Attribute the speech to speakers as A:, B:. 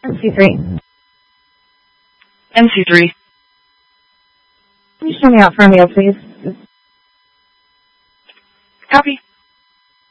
A: NC3.
B: NC3.
A: Can you show me out for a meal, please?